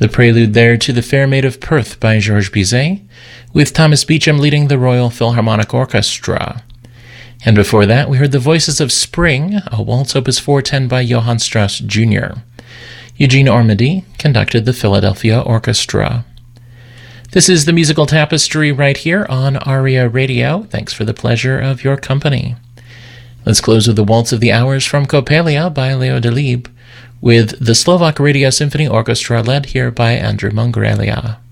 The prelude there to The Fair Maid of Perth by Georges Bizet, with Thomas Beecham leading the Royal Philharmonic Orchestra. And before that, we heard The Voices of Spring, a waltz opus 410 by Johann Strauss Jr. Eugene Ormandy conducted the Philadelphia Orchestra. This is the Musical Tapestry right here on ARIA Radio. Thanks for the pleasure of your company. Let's close with the Waltz of the Hours from Coppelia by Leo Delibes, with the Slovak Radio Symphony Orchestra led here by Andrew Mongrelia.